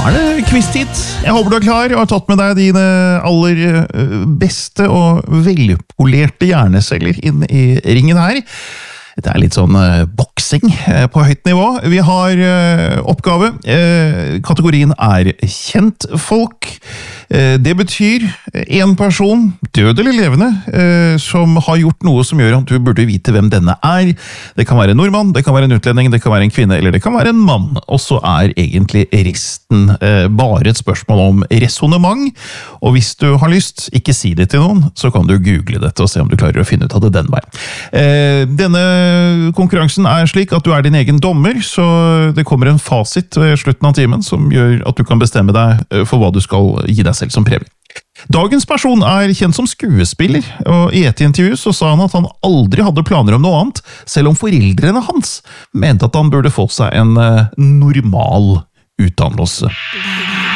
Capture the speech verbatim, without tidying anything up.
er det quiz-tid. Jeg håper du er klar og har tatt med deg dine aller beste og velpolerte hjerneceller inn i ringen her. Det er litt sånn uh, boksing uh, på høyt nivå. Vi har uh, oppgave. Uh, kategorien er kjentfolk. Uh, det betyr en person, død eller levende, uh, som har gjort noe som gjør at du burde vite hvem denne er. Det kan være en nordmann, det kan være en utlending, det kan være en kvinne, eller det kan være en mann. Og så er egentlig resten uh, bare et spørsmål om resonemang. Og hvis du har lyst, ikke si det til noen, så kan du google dette og se om du klarer å finne ut av det den veien. Uh, denne konkurransen er slik at du er din egen dommer, så det kommer en fasit ved slutten av timen som gjør at du kan bestemme deg for hva du skal gi deg selv som premie. Dagens person er kjent som skuespiller, og i et intervju så sa han at han aldri hadde planer om noe annet, selv om foreldrene hans mente at han burde få seg en normal utdannelse.